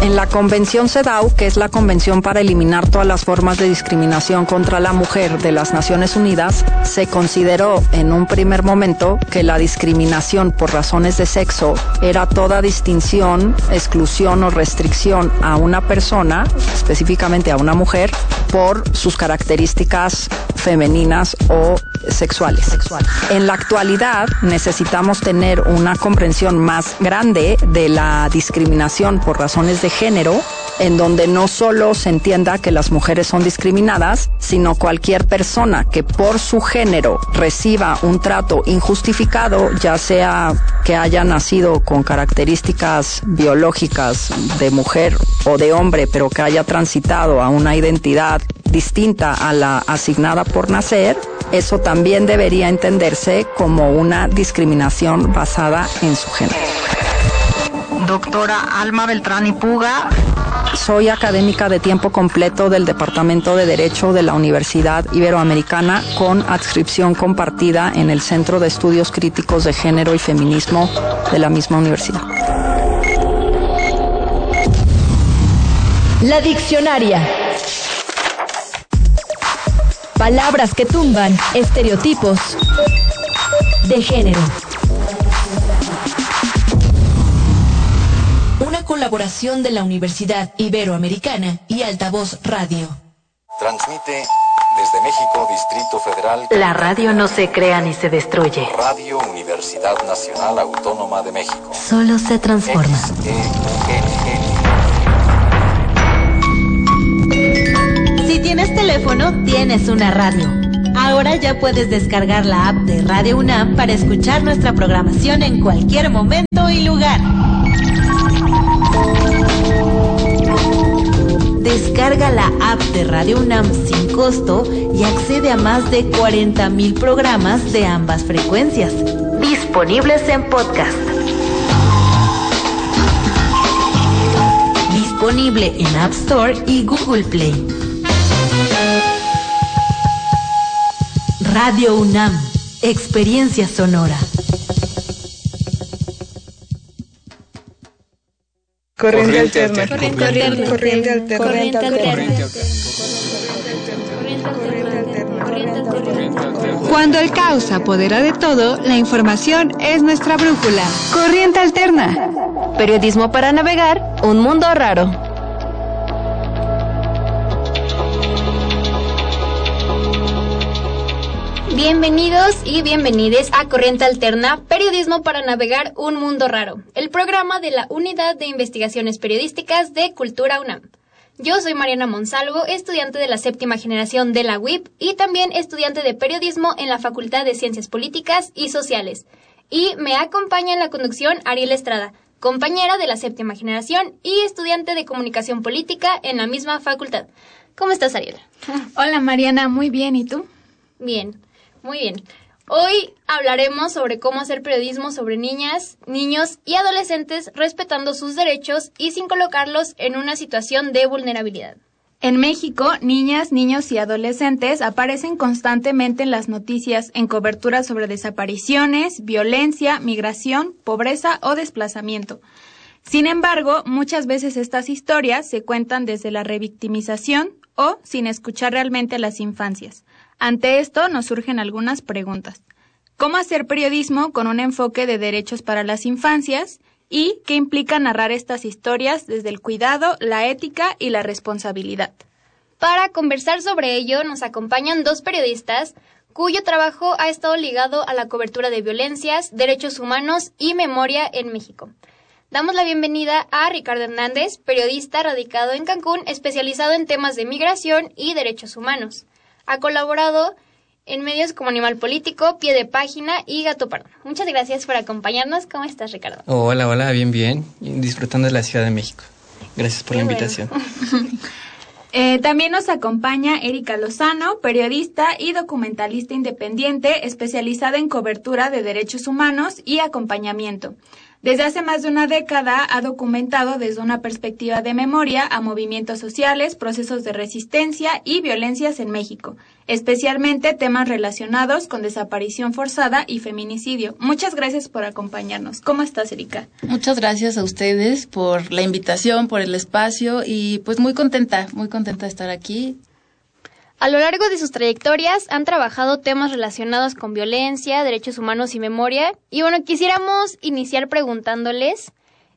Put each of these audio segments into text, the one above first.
En la Convención CEDAW, que es la Convención para eliminar todas las formas de discriminación contra la mujer de las Naciones Unidas, se consideró en un primer momento que la discriminación por razones de sexo era toda distinción, exclusión o restricción a una persona, específicamente a una mujer, por sus características femeninas o sexuales. En la actualidad necesitamos tener una comprensión más grande de la discriminación por razones de género, en donde no solo se entienda que las mujeres son discriminadas, sino cualquier persona que por su género reciba un trato injustificado, ya sea que haya nacido con características biológicas de mujer o de hombre, pero que haya transitado a una identidad distinta a la asignada por nacer, eso también debería entenderse como una discriminación basada en su género. Doctora Alma Beltrán y Puga. Soy académica de tiempo completo del Departamento de Derecho de la Universidad Iberoamericana con adscripción compartida en el Centro de Estudios Críticos de Género y Feminismo de la misma universidad. La diccionaria. Palabras que tumban estereotipos de género. Una colaboración de la Universidad Iberoamericana y Altavoz Radio. Transmite desde México, Distrito Federal. La radio no se crea ni se destruye. Radio Universidad Nacional Autónoma de México. Solo se transforma. Si tienes teléfono, tienes una radio. Ahora ya puedes descargar la app de Radio UNAM para escuchar nuestra programación en cualquier momento y lugar. Descarga la app de Radio UNAM sin costo y accede a más de 40,000 programas de ambas frecuencias, disponibles en podcast. Disponible en App Store y Google Play. Radio UNAM, experiencia sonora. Corriente alterna. Cuando el caos se apodera de todo, la información es nuestra brújula. Corriente alterna. Periodismo para navegar un mundo raro. Bienvenidos y bienvenides a Corriente Alterna, periodismo para navegar un mundo raro, el programa de la Unidad de Investigaciones Periodísticas de Cultura UNAM. Yo soy Mariana Monsalvo, estudiante de la 7ª generación de la UIP y también estudiante de periodismo en la Facultad de Ciencias Políticas y Sociales. Y me acompaña en la conducción Ariel Estrada, compañera de la 7ª generación y estudiante de comunicación política en la misma facultad. ¿Cómo estás, Ariel? Hola, Mariana, muy bien, ¿y tú? Bien. Muy bien. Hoy hablaremos sobre cómo hacer periodismo sobre niñas, niños y adolescentes respetando sus derechos y sin colocarlos en una situación de vulnerabilidad. En México, niñas, niños y adolescentes aparecen constantemente en las noticias en cobertura sobre desapariciones, violencia, migración, pobreza o desplazamiento. Sin embargo, muchas veces estas historias se cuentan desde la revictimización o sin escuchar realmente a las infancias. Ante esto nos surgen algunas preguntas. ¿Cómo hacer periodismo con un enfoque de derechos para las infancias? ¿Y qué implica narrar estas historias desde el cuidado, la ética y la responsabilidad? Para conversar sobre ello nos acompañan dos periodistas cuyo trabajo ha estado ligado a la cobertura de violencias, derechos humanos y memoria en México. Damos la bienvenida a Ricardo Hernández, periodista radicado en Cancún, especializado en temas de migración y derechos humanos. Ha colaborado en medios como Animal Político, Pie de Página y Gato Pardo. Muchas gracias por acompañarnos. ¿Cómo estás, Ricardo? Hola, bien. Disfrutando de la Ciudad de México. Gracias por la invitación. También nos acompaña Erika Lozano, periodista y documentalista independiente, especializada en cobertura de derechos humanos y acompañamiento. Desde hace más de una década ha documentado desde una perspectiva de memoria a movimientos sociales, procesos de resistencia y violencias en México, especialmente temas relacionados con desaparición forzada y feminicidio. Muchas gracias por acompañarnos. ¿Cómo estás, Erika? Muchas gracias a ustedes por la invitación, por el espacio y pues muy contenta de estar aquí. A lo largo de sus trayectorias han trabajado temas relacionados con violencia, derechos humanos y memoria. Y bueno, quisiéramos iniciar preguntándoles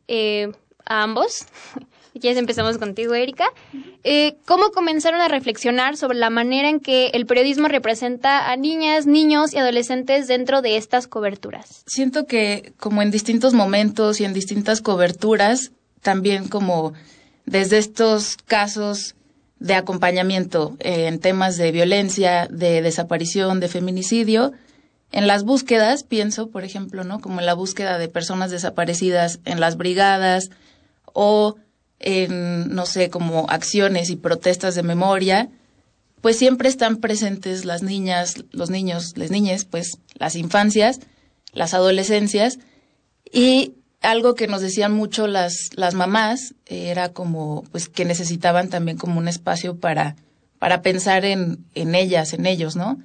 a ambos, ya empezamos contigo, Erika, ¿cómo comenzaron a reflexionar sobre la manera en que el periodismo representa a niñas, niños y adolescentes dentro de estas coberturas? Siento que como en distintos momentos y en distintas coberturas, también como desde estos casos de acompañamiento en temas de violencia, de desaparición, de feminicidio, en las búsquedas, pienso, por ejemplo, ¿no? Como en la búsqueda de personas desaparecidas en las brigadas o en, no sé, como acciones y protestas de memoria, pues siempre están presentes las niñas, los niños, las niñas, pues las infancias, las adolescencias, y algo que nos decían mucho las mamás era como pues que necesitaban también como un espacio para pensar en ellas, en ellos, ¿no?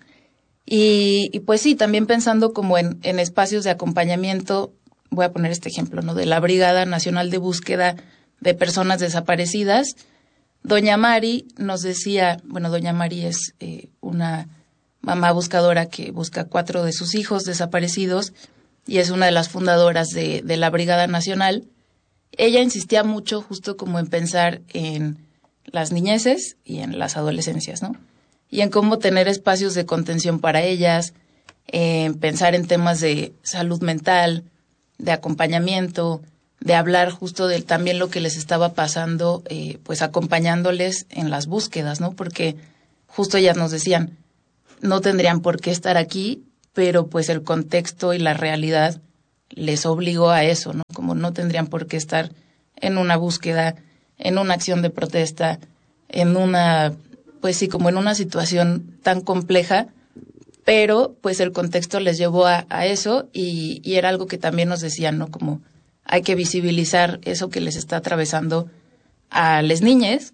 Y pues sí, también pensando como en espacios de acompañamiento, voy a poner este ejemplo, ¿no? De la Brigada Nacional de Búsqueda de Personas Desaparecidas. Doña Mari nos decía, bueno, Doña Mari es una mamá buscadora que busca 4 de sus hijos desaparecidos, y es una de las fundadoras de la Brigada Nacional. Ella insistía mucho justo como en pensar en las niñeces y en las adolescencias, ¿no? Y en cómo tener espacios de contención para ellas, en pensar en temas de salud mental, de acompañamiento, de hablar justo de también lo que les estaba pasando, pues acompañándoles en las búsquedas, ¿no? Porque justo ellas nos decían, no tendrían por qué estar aquí, pero pues el contexto y la realidad les obligó a eso, ¿no? Como no tendrían por qué estar en una búsqueda, en una acción de protesta, en una, pues sí, como en una situación tan compleja, pero pues el contexto les llevó a eso y era algo que también nos decían, ¿no? Como hay que visibilizar eso que les está atravesando a las niñas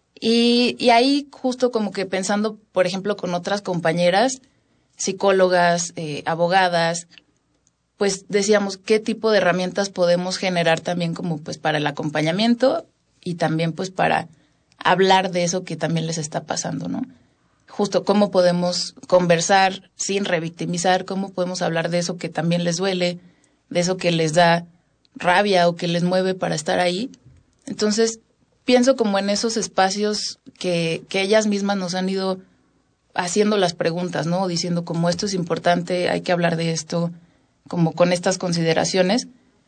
y ahí justo como que pensando, por ejemplo, con otras compañeras, psicólogas, abogadas, pues decíamos qué tipo de herramientas podemos generar también como pues para el acompañamiento y también pues para hablar de eso que también les está pasando, ¿no? Justo cómo podemos conversar sin revictimizar, cómo podemos hablar de eso que también les duele, de eso que les da rabia o que les mueve para estar ahí. Entonces, pienso como en esos espacios que ellas mismas nos han ido haciendo las preguntas, ¿no? Diciendo como esto es importante, hay que hablar de esto, como con estas consideraciones,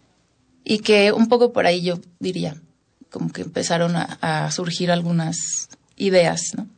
y que un poco por ahí yo diría, como que empezaron a surgir algunas ideas, ¿no?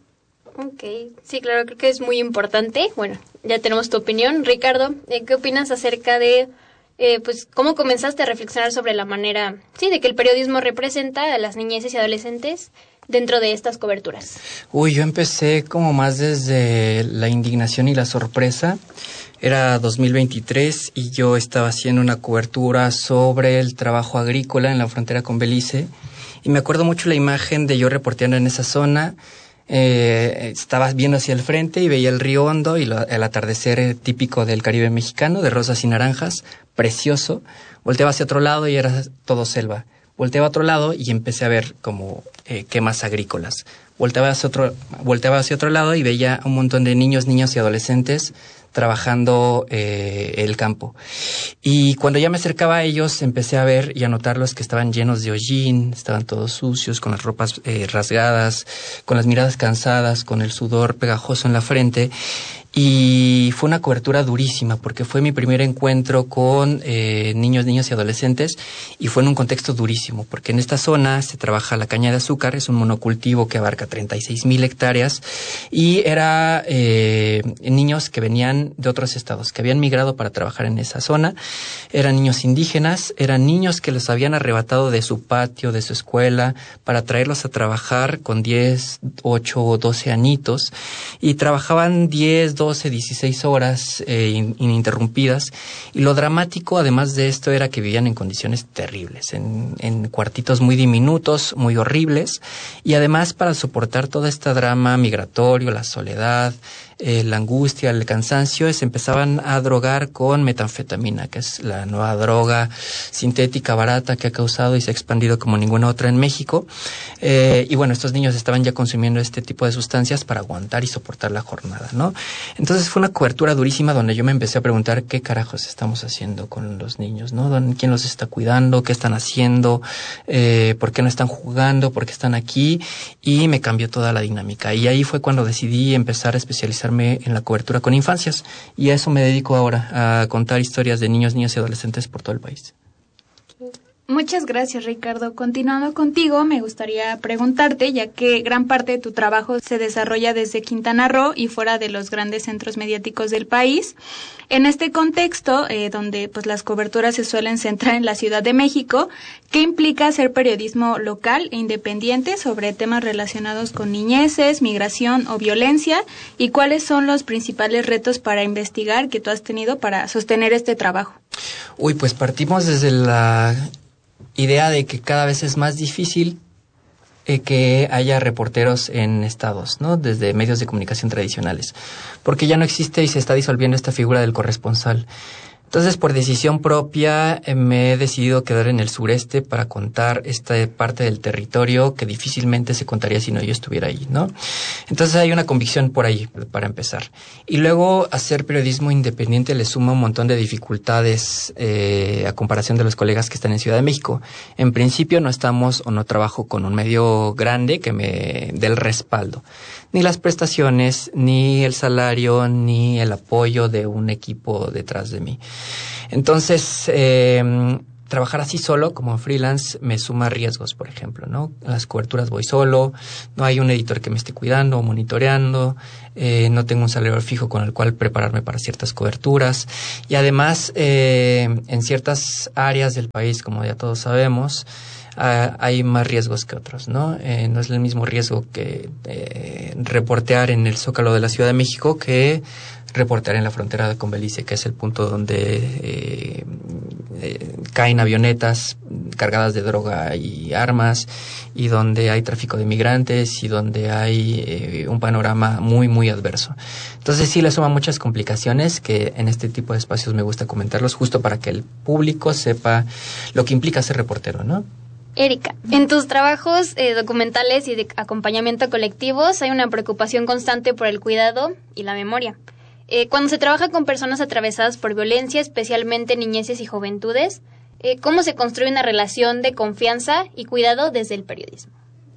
Ok, sí, claro, creo que es muy importante. Bueno, ya tenemos tu opinión. Ricardo, ¿qué opinas acerca de, pues, cómo comenzaste a reflexionar sobre la manera, sí, de que el periodismo representa a las niñeces y adolescentes dentro de estas coberturas? Yo empecé como más desde la indignación y la sorpresa. Era 2023 y yo estaba haciendo una cobertura sobre el trabajo agrícola en la frontera con Belice. Y me acuerdo mucho la imagen de yo reporteando en esa zona. Estaba viendo hacia el frente y veía el río Hondo y el atardecer típico del Caribe mexicano, de rosas y naranjas, precioso. Volteaba hacia otro lado y era todo selva. Volteaba a otro lado y empecé a ver como quemas agrícolas. Volteaba hacia otro lado y veía un montón de niños y adolescentes trabajando el campo. Y cuando ya me acercaba a ellos, empecé a ver y a notarlos que estaban llenos de hollín, estaban todos sucios, con las ropas rasgadas, con las miradas cansadas, con el sudor pegajoso en la frente. Y fue una cobertura durísima porque fue mi primer encuentro con niños y adolescentes y fue en un contexto durísimo porque en esta zona se trabaja la caña de azúcar, es un monocultivo que abarca 36,000 hectáreas y era niños que venían de otros estados, que habían migrado para trabajar en esa zona, eran niños indígenas, eran niños que los habían arrebatado de su patio, de su escuela, para traerlos a trabajar con 10, 8 o 12 añitos y trabajaban 10, 12 12, 16 horas ininterrumpidas. Y lo dramático, además de esto, era que vivían en condiciones terribles, en cuartitos muy diminutos, muy horribles. Y además, para soportar toda esta drama migratorio, la soledad, la angustia, el cansancio, se empezaban a drogar con metanfetamina, que es la nueva droga sintética barata que ha causado y se ha expandido como ninguna otra en México. Y bueno, estos niños estaban ya consumiendo este tipo de sustancias para aguantar y soportar la jornada, ¿no? Entonces fue una cobertura durísima donde yo me empecé a preguntar qué carajos estamos haciendo con los niños, ¿no? ¿Quién los está cuidando? ¿Qué están haciendo? ¿Por qué no están jugando? ¿Por qué están aquí? Y me cambió toda la dinámica. Y ahí fue cuando decidí empezar a especializarme en la cobertura con infancias. Y a eso me dedico ahora, a contar historias de niños, niñas y adolescentes por todo el país. Muchas gracias, Ricardo. Continuando contigo, me gustaría preguntarte, ya que gran parte de tu trabajo se desarrolla desde Quintana Roo y fuera de los grandes centros mediáticos del país. En este contexto, donde pues las coberturas se suelen centrar en la Ciudad de México, ¿qué implica hacer periodismo local e independiente sobre temas relacionados con niñeces, migración o violencia? ¿Y cuáles son los principales retos para investigar que tú has tenido para sostener este trabajo? Pues partimos desde la idea de que cada vez es más difícil que haya reporteros en estados, ¿no? Desde medios de comunicación tradicionales, porque ya no existe y se está disolviendo esta figura del corresponsal. Entonces, por decisión propia, me he decidido quedar en el sureste para contar esta parte del territorio que difícilmente se contaría si no yo estuviera ahí, ¿no? Entonces, hay una convicción por ahí, para empezar. Y luego, hacer periodismo independiente le suma un montón de dificultades a comparación de los colegas que están en Ciudad de México. En principio, no estamos o no trabajo con un medio grande que me dé el respaldo. Ni las prestaciones, ni el salario, ni el apoyo de un equipo detrás de mí. Entonces, trabajar así solo, como freelance, me suma riesgos, por ejemplo, ¿no? En las coberturas voy solo, no hay un editor que me esté cuidando o monitoreando, no tengo un salario fijo con el cual prepararme para ciertas coberturas. Y además, en ciertas áreas del país, como ya todos sabemos, hay más riesgos que otros, ¿no? No es el mismo riesgo que reportear en el Zócalo de la Ciudad de México que reportear en la frontera con Belice, que es el punto donde caen avionetas cargadas de droga y armas, y donde hay tráfico de migrantes y donde hay un panorama muy, muy adverso. Entonces sí le suma muchas complicaciones que en este tipo de espacios me gusta comentarlos justo para que el público sepa lo que implica ser reportero, ¿no? Erika, en tus trabajos documentales y de acompañamiento a colectivos hay una preocupación constante por el cuidado y la memoria. Cuando se trabaja con personas atravesadas por violencia, especialmente niñeces y juventudes, ¿cómo se construye una relación de confianza y cuidado desde el periodismo?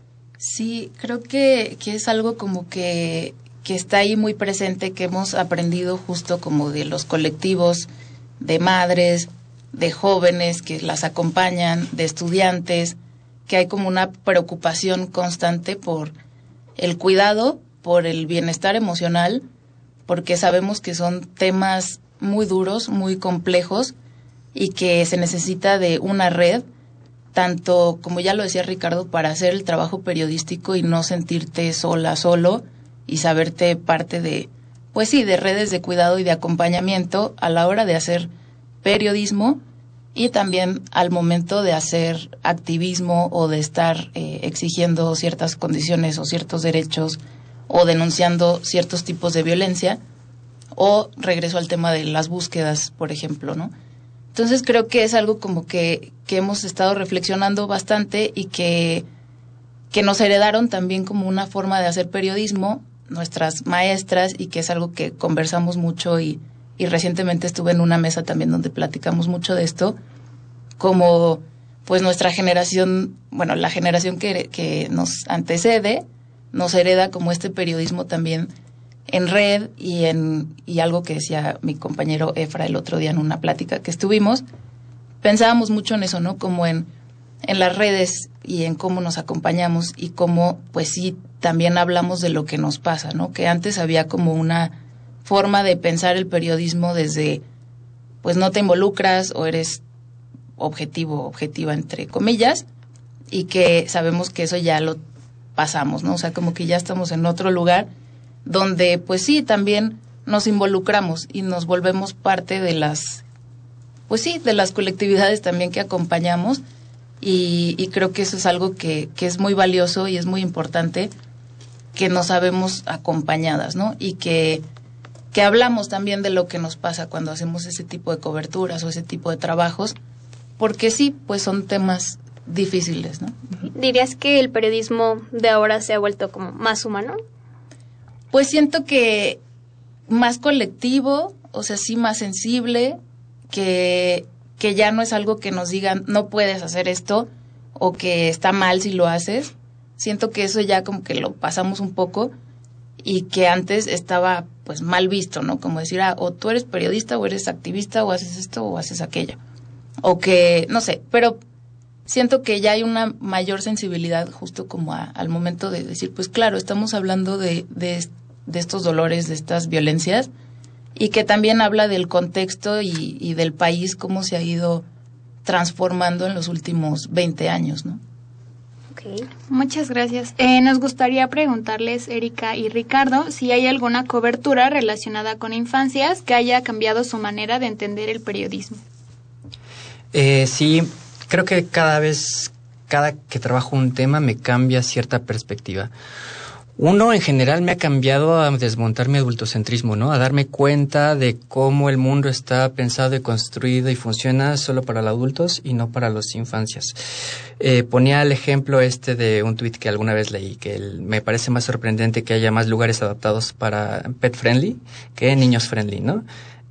Sí, creo que es algo como que está ahí muy presente, que hemos aprendido justo como de los colectivos de madres, de jóvenes que las acompañan, de estudiantes, que hay como una preocupación constante por el cuidado, por el bienestar emocional, porque sabemos que son temas muy duros, muy complejos, y que se necesita de una red, tanto, como ya lo decía Ricardo, para hacer el trabajo periodístico y no sentirte sola, solo, y saberte parte de, pues sí, de redes de cuidado y de acompañamiento a la hora de hacer periodismo, y también al momento de hacer activismo o de estar exigiendo ciertas condiciones o ciertos derechos o denunciando ciertos tipos de violencia, o regreso al tema de las búsquedas, por ejemplo, ¿no? Entonces creo que es algo como que hemos estado reflexionando bastante y que nos heredaron también como una forma de hacer periodismo nuestras maestras, y que es algo que conversamos mucho y recientemente estuve en una mesa también donde platicamos mucho de esto, como pues nuestra generación, bueno, la generación que nos antecede, nos hereda como este periodismo también en red y algo que decía mi compañero Efra el otro día en una plática que estuvimos, pensábamos mucho en eso, ¿no? Como en las redes y en cómo nos acompañamos y cómo, pues sí, también hablamos de lo que nos pasa, ¿no? Que antes había como una forma de pensar el periodismo desde, pues no te involucras o eres objetiva entre comillas, y que sabemos que eso ya lo pasamos, ¿no? O sea, como que ya estamos en otro lugar donde, pues sí, también nos involucramos y nos volvemos parte de las, pues sí, de las colectividades también que acompañamos, y creo que eso es algo que es muy valioso y es muy importante, que nos sabemos acompañadas, ¿no? Y que hablamos también de lo que nos pasa cuando hacemos ese tipo de coberturas o ese tipo de trabajos, porque sí, pues son temas difíciles, ¿no? ¿Dirías que el periodismo de ahora se ha vuelto como más humano? Pues siento que más colectivo, o sea, sí más sensible, que ya no es algo que nos digan no puedes hacer esto o que está mal si lo haces. Siento que eso ya como que lo pasamos un poco, y que antes estaba pues mal visto, ¿no? Como decir, o tú eres periodista o eres activista o haces esto o haces aquello. O que, no sé, pero siento que ya hay una mayor sensibilidad justo como al momento de decir, pues claro, estamos hablando de estos dolores, de estas violencias, y que también habla del contexto y del país, cómo se ha ido transformando en los últimos 20 años, ¿no? Okay. Muchas gracias. Nos gustaría preguntarles, Erika y Ricardo, si hay alguna cobertura relacionada con infancias que haya cambiado su manera de entender el periodismo. Sí, creo que cada que trabajo un tema me cambia cierta perspectiva. Uno, en general, me ha cambiado a desmontar mi adultocentrismo, ¿no? A darme cuenta de cómo el mundo está pensado y construido y funciona solo para los adultos y no para las infancias. Ponía el ejemplo de un tuit que alguna vez leí, que me parece más sorprendente que haya más lugares adaptados para pet friendly que niños friendly, ¿no?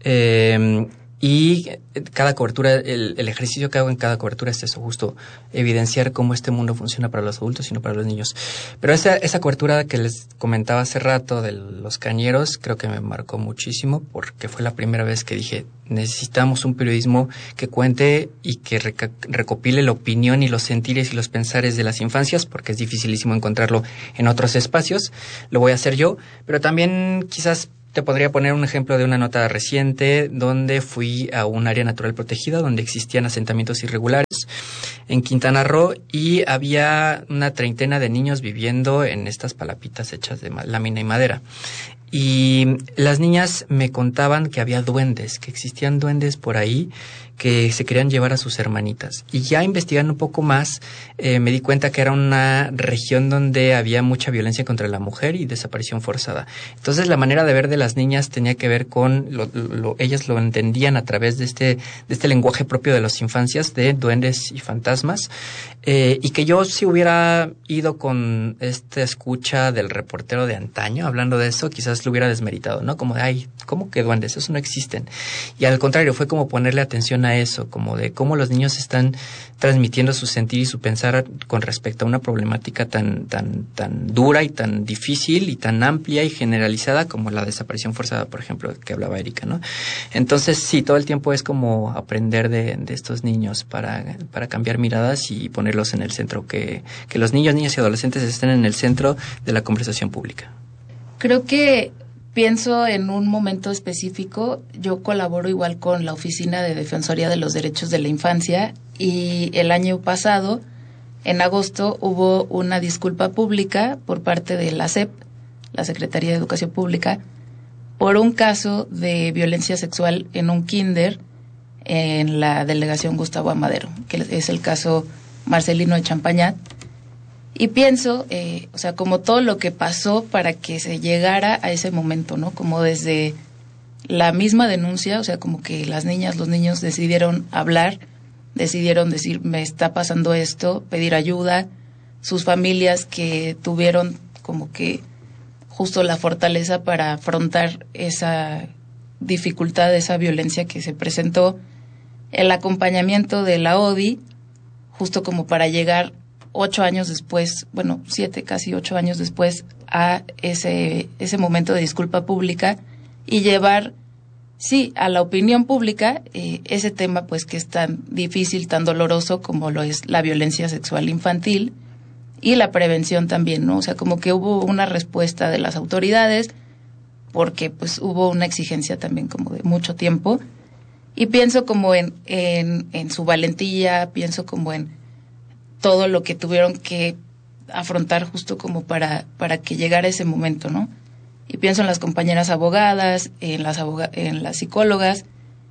Y cada cobertura, el ejercicio que hago en cada cobertura es eso, justo evidenciar cómo este mundo funciona para los adultos y no para los niños. Pero esa cobertura que les comentaba hace rato de los cañeros, creo que me marcó muchísimo, porque fue la primera vez que dije, necesitamos un periodismo que cuente y que recopile la opinión y los sentires y los pensares de las infancias, porque es dificilísimo encontrarlo en otros espacios. Lo voy a hacer yo, pero también quizás te podría poner un ejemplo de una nota reciente donde fui a un área natural protegida donde existían asentamientos irregulares en Quintana Roo, y había una treintena de niños viviendo en estas palapitas hechas de lámina y madera. Y las niñas me contaban que había duendes, que existían duendes por ahí que se querían llevar a sus hermanitas. Y ya investigando un poco más, me di cuenta que era una región donde había mucha violencia contra la mujer y desaparición forzada. Entonces la manera de ver de las niñas tenía que ver con, ellas lo entendían a través de este lenguaje propio de las infancias, de duendes y fantasmas, y que yo si hubiera ido con esta escucha del reportero de antaño, hablando de eso, quizás lo hubiera desmeritado, ¿no? Como de, ay, ¿cómo que duendes? Eso no existen. Y al contrario, fue como ponerle atención a eso, como de cómo los niños están transmitiendo su sentir y su pensar con respecto a una problemática tan dura y tan difícil y tan amplia y generalizada como la desaparición forzada, por ejemplo, que hablaba Erika, ¿no? Entonces, sí, todo el tiempo es como aprender de estos niños para cambiar miradas y ponerlos en el centro, que los niños, niñas y adolescentes estén en el centro de la conversación pública. Creo que pienso en un momento específico. Yo colaboro igual con la Oficina de Defensoría de los Derechos de la Infancia, y el año pasado, en agosto, hubo una disculpa pública por parte de la SEP, la Secretaría de Educación Pública, por un caso de violencia sexual en un kinder en la delegación Gustavo Amadero, que es el caso Marcelino de Champañat. Y pienso, o sea, como todo lo que pasó para que se llegara a ese momento, ¿no? Como desde la misma denuncia, o sea, como que las niñas, los niños decidieron hablar, decidieron decir, me está pasando esto, pedir ayuda, sus familias que tuvieron como que justo la fortaleza para afrontar esa dificultad, esa violencia que se presentó, el acompañamiento de la ODI, justo como para llegar 8 años después, 7, casi 8 años después, a ese momento de disculpa pública y llevar, sí, a la opinión pública ese tema pues que es tan difícil, tan doloroso como lo es la violencia sexual infantil y la prevención también, ¿no? O sea, como que hubo una respuesta de las autoridades porque pues hubo una exigencia también como de mucho tiempo, y pienso como en su valentía, pienso como en todo lo que tuvieron que afrontar justo como para que llegara ese momento, ¿no? Y pienso en las compañeras abogadas, en las psicólogas,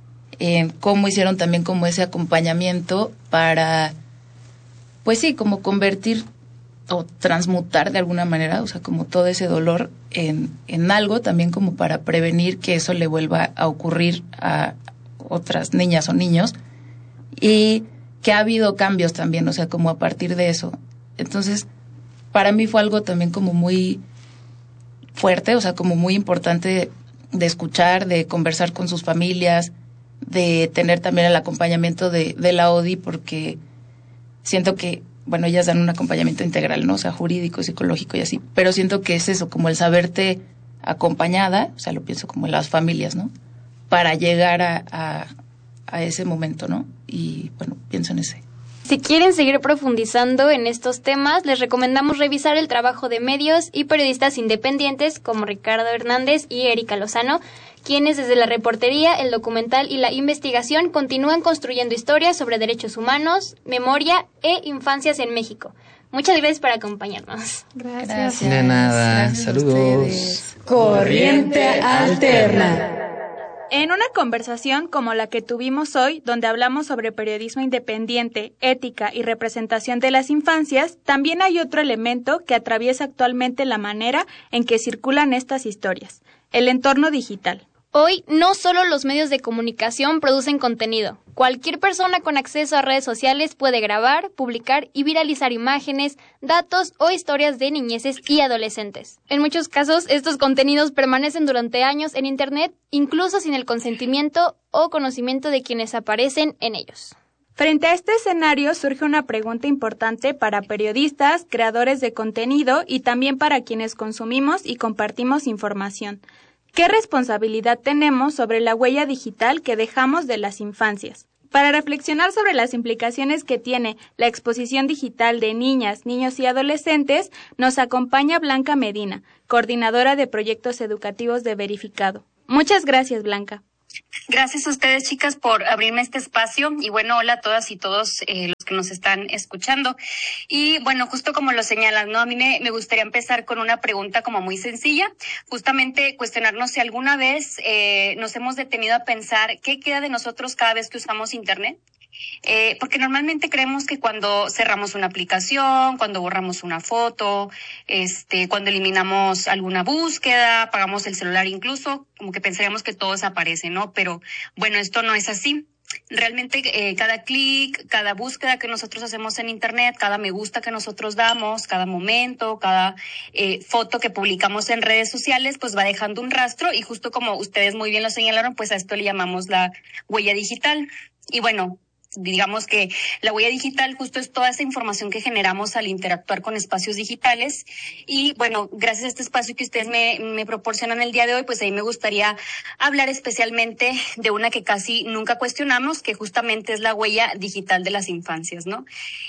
en cómo hicieron también como ese acompañamiento para, pues sí, como convertir o transmutar de alguna manera, o sea, como todo ese dolor en algo también como para prevenir que eso le vuelva a ocurrir a otras niñas o niños, y que ha habido cambios también, o sea, como a partir de eso. Entonces, para mí fue algo también como muy fuerte, o sea, como muy importante de escuchar, de conversar con sus familias, de tener también el acompañamiento de la ODI, porque siento que, bueno, ellas dan un acompañamiento integral, ¿no? O sea, jurídico, psicológico y así, pero siento que es eso, como el saberte acompañada, o sea, lo pienso como en las familias, ¿no? Para llegar a ese momento, ¿no? Y, bueno, pienso en ese. Si quieren seguir profundizando en estos temas, les recomendamos revisar el trabajo de medios y periodistas independientes como Ricardo Hernández y Erika Lozano, quienes desde la reportería, el documental y la investigación continúan construyendo historias sobre derechos humanos, memoria e infancias en México. Muchas gracias por acompañarnos. Gracias. De nada, Gracias a saludos. ustedes. Corriente Alterna. En una conversación como la que tuvimos hoy, donde hablamos sobre periodismo independiente, ética y representación de las infancias, también hay otro elemento que atraviesa actualmente la manera en que circulan estas historias: el entorno digital. Hoy no solo los medios de comunicación producen contenido. Cualquier persona con acceso a redes sociales puede grabar, publicar y viralizar imágenes, datos o historias de niñeces y adolescentes. En muchos casos, estos contenidos permanecen durante años en Internet, incluso sin el consentimiento o conocimiento de quienes aparecen en ellos. Frente a este escenario surge una pregunta importante para periodistas, creadores de contenido y también para quienes consumimos y compartimos información. ¿Qué responsabilidad tenemos sobre la huella digital que dejamos de las infancias? Para reflexionar sobre las implicaciones que tiene la exposición digital de niñas, niños y adolescentes, nos acompaña Blanca Medina, coordinadora de proyectos educativos de Verificado. Muchas gracias, Blanca. Gracias a ustedes, chicas, por abrirme este espacio. Y bueno, hola a todas y todos los que nos están escuchando. Y bueno, justo como lo señalas, ¿no? A mí me gustaría empezar con una pregunta como muy sencilla. Justamente cuestionarnos si alguna vez nos hemos detenido a pensar qué queda de nosotros cada vez que usamos Internet. Porque normalmente creemos que cuando cerramos una aplicación, cuando borramos una foto, cuando eliminamos alguna búsqueda, apagamos el celular incluso, como que pensaríamos que todo desaparece, ¿no? Pero bueno, esto no es así. Realmente cada clic, cada búsqueda que nosotros hacemos en Internet, cada me gusta que nosotros damos, cada momento, cada foto que publicamos en redes sociales, pues va dejando un rastro, y justo como ustedes muy bien lo señalaron, pues a esto le llamamos la huella digital. Y bueno, digamos que la huella digital justo es toda esa información que generamos al interactuar con espacios digitales. Y bueno, gracias a este espacio que ustedes me proporcionan el día de hoy, pues ahí me gustaría hablar especialmente de una que casi nunca cuestionamos, que justamente es la huella digital de las infancias, ¿no?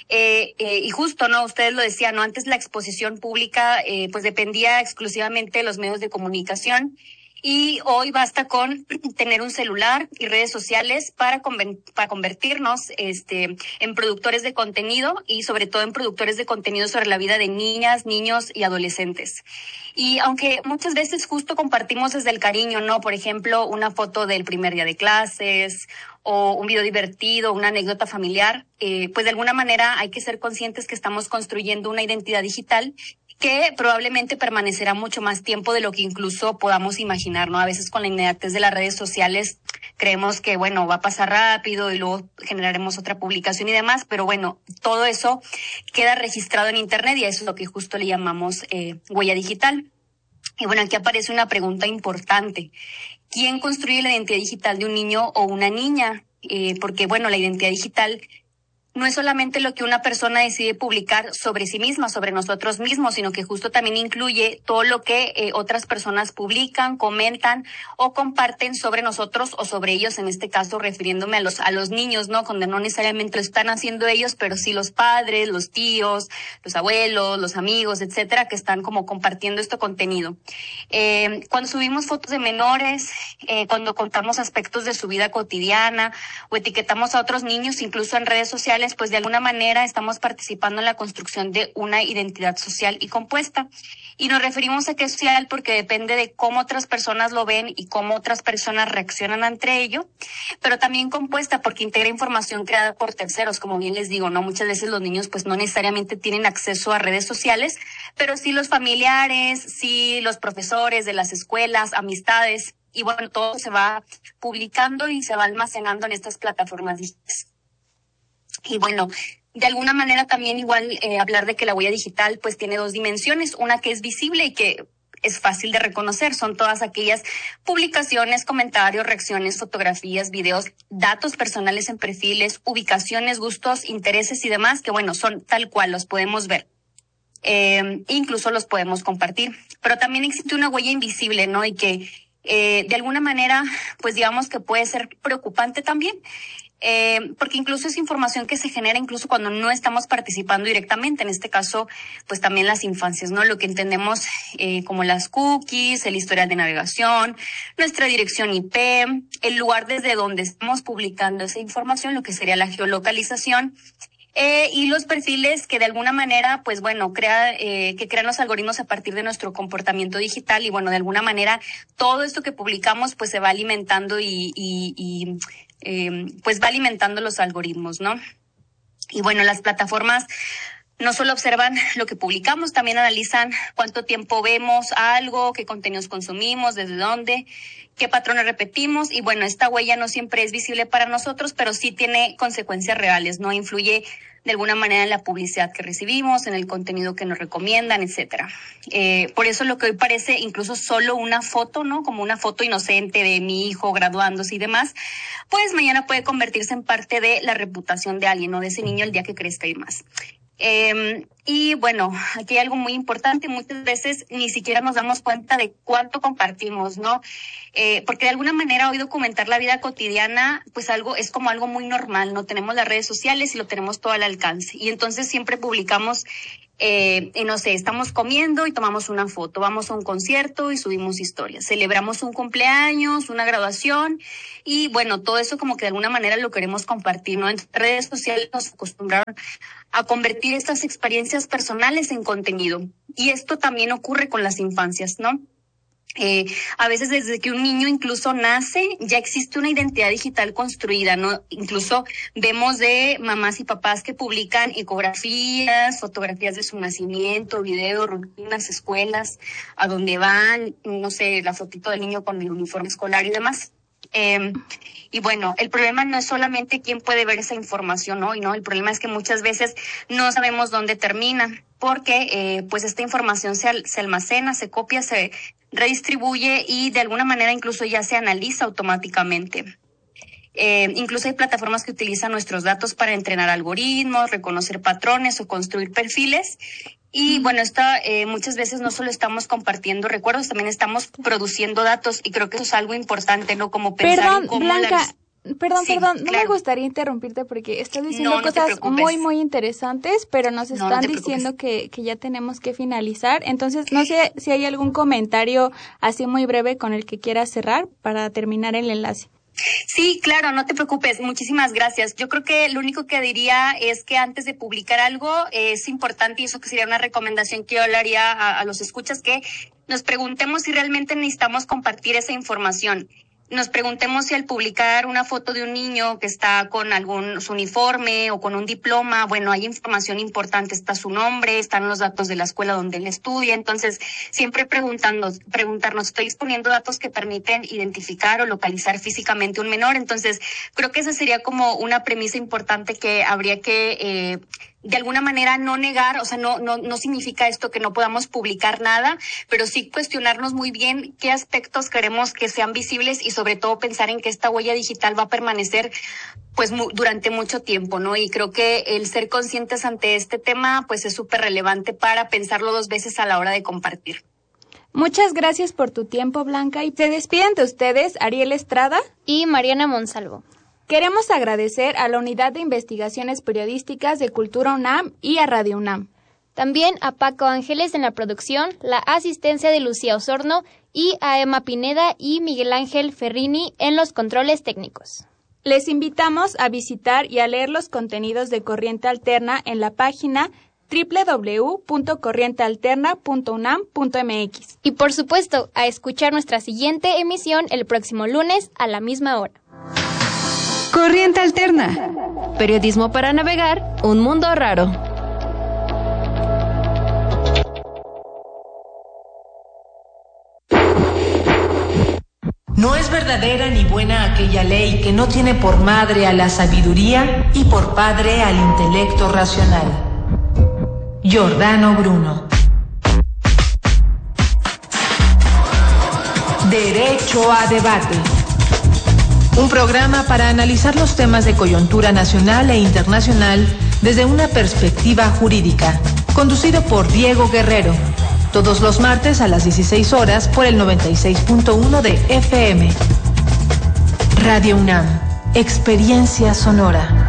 Y justo, ¿no? Ustedes lo decían, ¿no? Antes la exposición pública pues dependía exclusivamente de los medios de comunicación. Y hoy basta con tener un celular y redes sociales para convertirnos en productores de contenido, y sobre todo en productores de contenido sobre la vida de niñas, niños y adolescentes. Y aunque muchas veces justo compartimos desde el cariño, ¿no? Por ejemplo, una foto del primer día de clases o un video divertido, una anécdota familiar, pues de alguna manera hay que ser conscientes que estamos construyendo una identidad digital que probablemente permanecerá mucho más tiempo de lo que incluso podamos imaginar, ¿no? A veces con la inmediatez de las redes sociales creemos que, bueno, va a pasar rápido y luego generaremos otra publicación y demás, pero bueno, todo eso queda registrado en Internet, y eso es lo que justo le llamamos huella digital. Y bueno, aquí aparece una pregunta importante. ¿Quién construye la identidad digital de un niño o una niña? Porque, bueno, la identidad digital no es solamente lo que una persona decide publicar sobre sí misma, sobre nosotros mismos, sino que justo también incluye todo lo que otras personas publican, comentan o comparten sobre nosotros o sobre ellos, en este caso refiriéndome a los niños, ¿no? Donde no necesariamente lo están haciendo ellos, pero sí los padres, los tíos, los abuelos, los amigos, etcétera, que están como compartiendo este contenido. Cuando subimos fotos de menores, cuando contamos aspectos de su vida cotidiana o etiquetamos a otros niños, incluso en redes sociales, sociales, pues de alguna manera estamos participando en la construcción de una identidad social y compuesta. Y nos referimos a que es social porque depende de cómo otras personas lo ven y cómo otras personas reaccionan ante ello, pero también compuesta porque integra información creada por terceros, como bien les digo, ¿no? Muchas veces los niños pues no necesariamente tienen acceso a redes sociales, pero sí los familiares, sí los profesores de las escuelas, amistades, y bueno, todo se va publicando y se va almacenando en estas plataformas digitales. Y bueno, de alguna manera también igual hablar de que la huella digital pues tiene dos dimensiones, una que es visible y que es fácil de reconocer, son todas aquellas publicaciones, comentarios, reacciones, fotografías, videos, datos personales en perfiles, ubicaciones, gustos, intereses y demás, que bueno, son tal cual, los podemos ver. Incluso los podemos compartir. Pero también existe una huella invisible, ¿no? Y que de alguna manera, pues digamos que puede ser preocupante también. Porque incluso es información que se genera incluso cuando no estamos participando directamente, en este caso, pues también las infancias, ¿no? Lo que entendemos como las cookies, el historial de navegación, nuestra dirección IP, el lugar desde donde estamos publicando esa información, lo que sería la geolocalización, y los perfiles que de alguna manera, pues bueno, que crean los algoritmos a partir de nuestro comportamiento digital y bueno, de alguna manera todo esto que publicamos pues se va alimentando y pues va alimentando los algoritmos, ¿no? Y bueno, las plataformas no solo observan lo que publicamos, también analizan cuánto tiempo vemos algo, qué contenidos consumimos, desde dónde, qué patrones repetimos. Y bueno, esta huella no siempre es visible para nosotros, pero sí tiene consecuencias reales, ¿no? Influye de alguna manera en la publicidad que recibimos, en el contenido que nos recomiendan, etcétera. Por eso lo que hoy parece incluso solo una foto, ¿no? Como una foto inocente de mi hijo graduándose y demás, pues mañana puede convertirse en parte de la reputación de alguien, ¿no? De ese niño el día que crezca y más. Y bueno, aquí hay algo muy importante, muchas veces ni siquiera nos damos cuenta de cuánto compartimos, ¿no? Porque de alguna manera hoy documentar la vida cotidiana, pues es como algo muy normal, ¿no? Tenemos las redes sociales y lo tenemos todo al alcance. Y entonces siempre publicamos, no sé, estamos comiendo y tomamos una foto, vamos a un concierto y subimos historias, celebramos un cumpleaños, una graduación y bueno, todo eso como que de alguna manera lo queremos compartir, ¿no? En redes sociales nos acostumbraron a convertir estas experiencias personales en contenido. Y esto también ocurre con las infancias, ¿no? A veces desde que un niño incluso nace, ya existe una identidad digital construida, ¿no? Incluso vemos de mamás y papás que publican ecografías, fotografías de su nacimiento, videos, rutinas, escuelas, a dónde van, no sé, la fotito del niño con el uniforme escolar y demás. Y bueno, el problema no es solamente quién puede ver esa información hoy, ¿no? El problema es que muchas veces no sabemos dónde termina, porque pues esta información se almacena, se copia, se redistribuye y de alguna manera incluso ya se analiza automáticamente. Incluso hay plataformas que utilizan nuestros datos para entrenar algoritmos, reconocer patrones o construir perfiles. Y bueno, muchas veces no solo estamos compartiendo recuerdos, también estamos produciendo datos y creo que eso es algo importante, ¿no? Como pensar en cómo Blanca, Perdón, claro. no me gustaría interrumpirte porque estás diciendo cosas muy, muy interesantes, pero nos están diciendo que ya tenemos que finalizar. Entonces, no sé si hay algún comentario así muy breve con el que quieras cerrar para terminar el enlace. Sí, claro, no te preocupes. Muchísimas gracias. Yo creo que lo único que diría es que antes de publicar algo es importante, y eso que sería una recomendación que yo le haría a los escuchas, que nos preguntemos si realmente necesitamos compartir esa información. Nos preguntemos si al publicar una foto de un niño que está con su uniforme o con un diploma, bueno, hay información importante, está su nombre, están los datos de la escuela donde él estudia. Entonces, siempre preguntarnos, ¿estoy exponiendo datos que permiten identificar o localizar físicamente un menor? Entonces, creo que esa sería como una premisa importante que habría que de alguna manera no negar, o sea, no significa esto que no podamos publicar nada, pero sí cuestionarnos muy bien qué aspectos queremos que sean visibles y sobre todo pensar en que esta huella digital va a permanecer pues durante mucho tiempo, ¿no? Y creo que el ser conscientes ante este tema pues es súper relevante para pensarlo 2 veces a la hora de compartir. Muchas gracias por tu tiempo, Blanca, y se despiden de ustedes Ariel Estrada y Mariana Monsalvo. Queremos agradecer a la Unidad de Investigaciones Periodísticas de Cultura UNAM y a Radio UNAM. También a Paco Ángeles en la producción, la asistencia de Lucía Osorno y a Emma Pineda y Miguel Ángel Ferrini en los controles técnicos. Les invitamos a visitar y a leer los contenidos de Corriente Alterna en la página www.corrientealterna.unam.mx. Y por supuesto, a escuchar nuestra siguiente emisión el próximo lunes a la misma hora. Corriente Alterna. Periodismo para navegar un mundo raro. No es verdadera ni buena aquella ley que no tiene por madre a la sabiduría y por padre al intelecto racional. Giordano Bruno. Derecho a debate. Un programa para analizar los temas de coyuntura nacional e internacional desde una perspectiva jurídica. Conducido por Diego Guerrero. Todos los martes a las 16 horas por el 96.1 de FM. Radio UNAM. Experiencia sonora.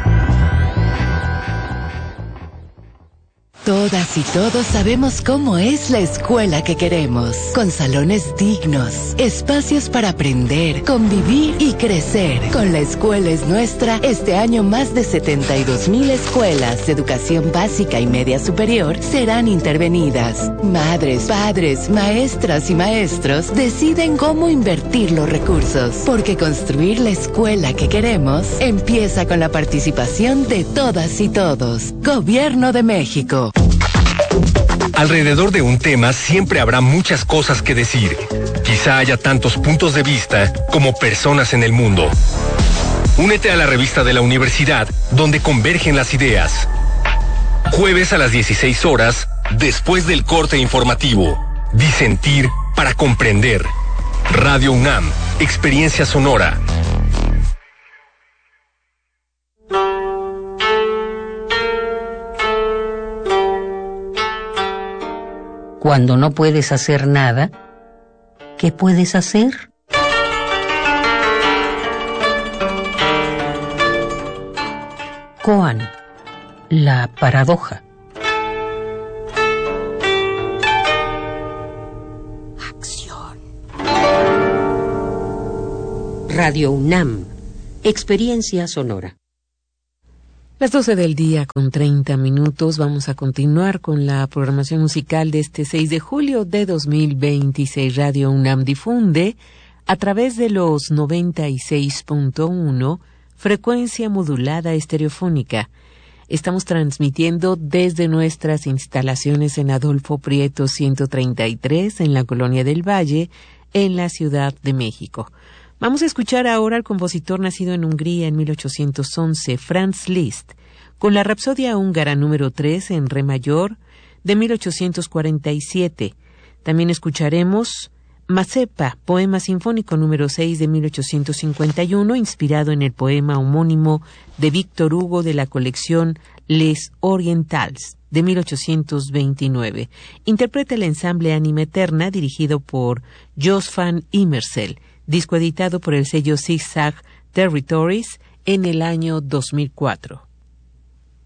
Todas y todos sabemos cómo es la escuela que queremos, con salones dignos, espacios para aprender, convivir y crecer. Con La Escuela es Nuestra, este año más de 72,000 escuelas de educación básica y media superior serán intervenidas. Madres, padres, maestras y maestros deciden cómo invertir los recursos, porque construir la escuela que queremos empieza con la participación de todas y todos. Gobierno de México. Alrededor de un tema siempre habrá muchas cosas que decir. Quizá haya tantos puntos de vista como personas en el mundo. Únete a la revista de la universidad, donde convergen las ideas. Jueves a las 16 horas, después del corte informativo. Disentir para comprender. Radio UNAM, experiencia sonora. Cuando no puedes hacer nada, ¿qué puedes hacer? Koan, la paradoja. Acción. Radio UNAM, experiencia sonora. Las 12 del día con 30 minutos. Vamos a continuar con la programación musical de este 6 de julio de 2026. Radio UNAM difunde a través de los 96.1 frecuencia modulada estereofónica. Estamos transmitiendo desde nuestras instalaciones en Adolfo Prieto 133 en la Colonia del Valle, en la Ciudad de México. Vamos a escuchar ahora al compositor nacido en Hungría en 1811, Franz Liszt, con la Rapsodia húngara número 3 en re mayor de 1847. También escucharemos Mazepa, poema sinfónico número 6 de 1851, inspirado en el poema homónimo de Víctor Hugo de la colección Les Orientals de 1829. Interpreta el ensamble Anima Eterna, dirigido por Jos van Immersel, disco editado por el sello Zigzag Territories en el año 2004.